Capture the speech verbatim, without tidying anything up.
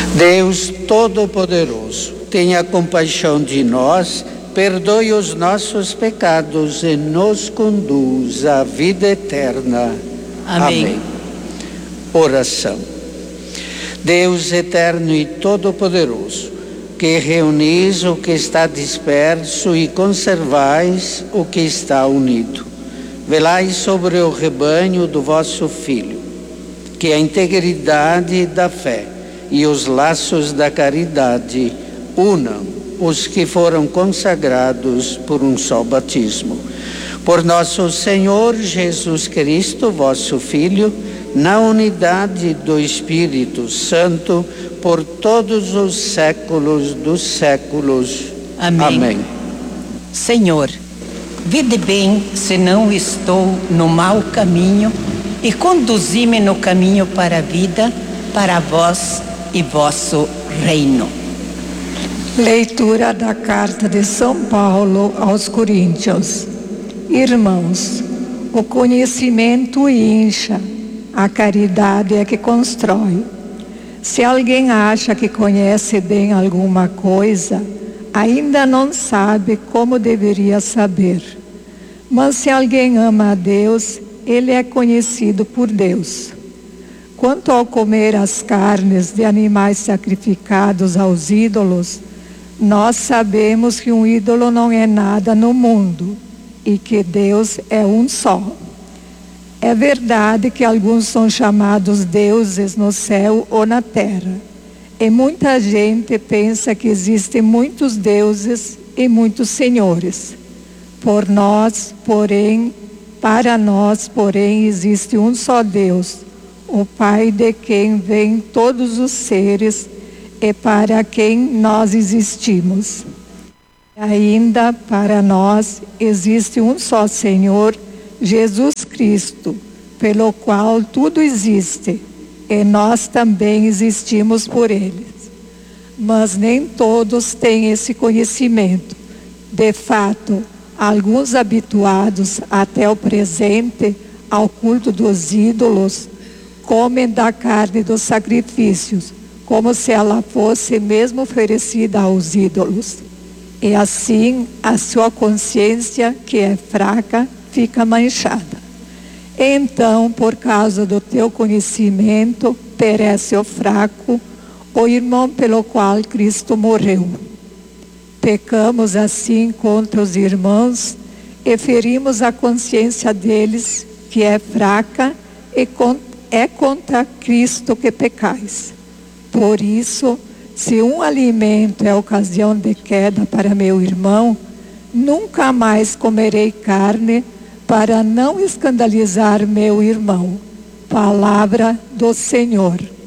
Deus Todo-Poderoso, tenha compaixão de nós, perdoe os nossos pecados e nos conduz à vida eterna. Amém. Amém. Oração. Deus eterno e todo-poderoso, que reunis o que está disperso e conservais o que está unido. Velai sobre o rebanho do vosso Filho, que a integridade da fé e os laços da caridade unam os que foram consagrados por um só batismo. Por nosso Senhor Jesus Cristo, vosso Filho, na unidade do Espírito Santo, por todos os séculos dos séculos. Amém. Amém. Senhor, vede bem se não estou no mau caminho e conduzi-me no caminho para a vida, para vós e vosso reino. Leitura da carta de São Paulo aos Coríntios. Irmãos, o conhecimento incha, a caridade é que constrói. Se alguém acha que conhece bem alguma coisa, ainda não sabe como deveria saber. Mas se alguém ama a Deus, ele é conhecido por Deus. Quanto ao comer as carnes de animais sacrificados aos ídolos, nós sabemos que um ídolo não é nada no mundo e que Deus é um só. É verdade que alguns são chamados deuses no céu ou na terra. E muita gente pensa que existem muitos deuses e muitos senhores. Por nós, porém, para nós, porém, existe um só Deus, o Pai de quem vêm todos os seres e para quem nós existimos. Ainda para nós existe um só Senhor, Jesus Cristo, pelo qual tudo existe, e nós também existimos por Ele. Mas nem todos têm esse conhecimento. De fato, alguns habituados até o presente ao culto dos ídolos, comem da carne dos sacrifícios, como se ela fosse mesmo oferecida aos ídolos. E assim, a sua consciência, que é fraca, fica manchada. Então, por causa do teu conhecimento, perece o fraco, o irmão pelo qual Cristo morreu. Pecamos assim contra os irmãos e ferimos a consciência deles, que é fraca, e é contra Cristo que pecais. Por isso, se um alimento é ocasião de queda para meu irmão, nunca mais comerei carne para não escandalizar meu irmão. Palavra do Senhor.